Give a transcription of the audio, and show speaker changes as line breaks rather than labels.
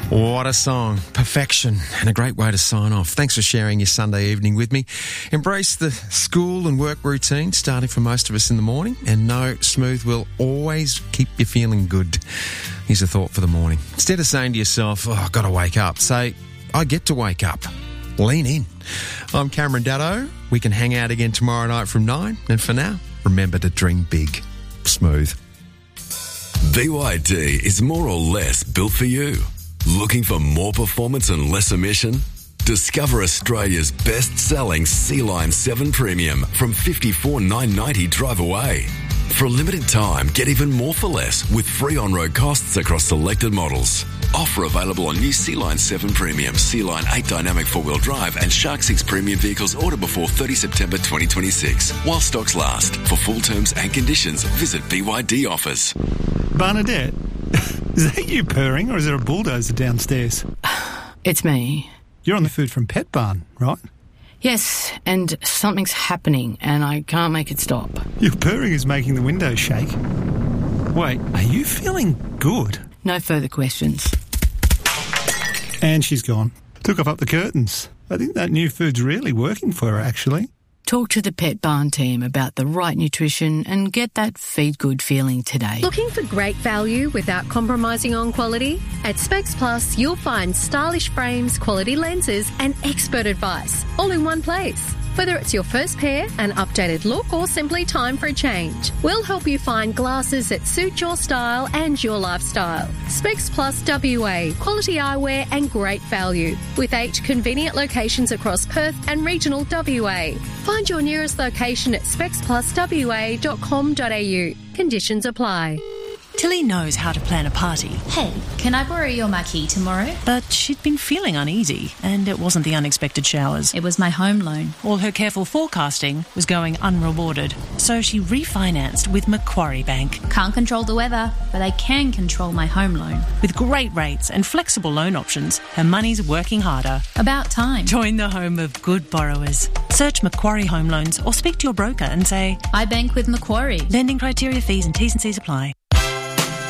What a song. Perfection, and a great way to sign off. Thanks for sharing your Sunday evening with me. Embrace the school and work routine starting for most of us in the morning, and know Smooth will always keep you feeling good. Here's a thought for the morning. Instead of saying to yourself, I've got to wake up, say, I get to wake up. Lean in. I'm Cameron Daddo. We can hang out again tomorrow night from 9, and for now, remember to dream big. Smooth.
BYD is more or less built for you. Looking for more performance and less emission? Discover Australia's best-selling C-Line 7 Premium from $54,990 drive away. For a limited time, get even more for less with free on-road costs across selected models. Offer available on new C-Line 7 Premium, C-Line 8 Dynamic 4-wheel drive and Shark 6 Premium vehicles ordered before 30 September 2026. While stocks last. For full terms and conditions, visit BYD Offers.
Bernadette, is that you purring or is there a bulldozer downstairs?
It's me.
You're on the Food from Pet Barn, right?
Yes, and something's happening and I can't make it stop.
Your purring is making the windows shake. Wait, are you feeling good?
No further questions.
And she's gone. Took off up the curtains. I think that new food's really working for her, actually.
Talk to the Pet Barn team about the right nutrition and get that feed good feeling today.
Looking for great value without compromising on quality? At Specs Plus, you'll find stylish frames, quality lenses and expert advice all in one place. Whether it's your first pair, an updated look, or simply time for a change, we'll help you find glasses that suit your style and your lifestyle. Specs Plus WA, quality eyewear and great value, with 8 convenient locations across Perth and regional WA. Find your nearest location at specspluswa.com.au. Conditions apply.
Tilly knows how to plan a party.
Hey, can I borrow your marquee tomorrow?
But she'd been feeling uneasy, and it wasn't the unexpected showers.
It was my home loan.
All her careful forecasting was going unrewarded. So she refinanced with Macquarie Bank.
Can't control the weather, but I can control my home loan.
With great rates and flexible loan options, her money's working harder.
About time.
Join the home of good borrowers. Search Macquarie Home Loans or speak to your broker and say,
I bank with Macquarie.
Lending criteria, fees and T's and C's apply.